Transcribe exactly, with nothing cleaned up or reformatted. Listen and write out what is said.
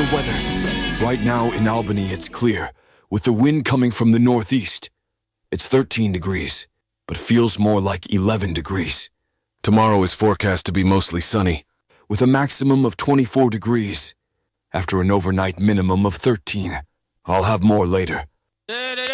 the weather. Right now in Albany it's clear, with the wind coming from the northeast. It's thirteen degrees, but feels more like eleven degrees. Tomorrow is forecast to be mostly sunny, with a maximum of twenty-four degrees, after an overnight minimum of thirteen. I'll have more later.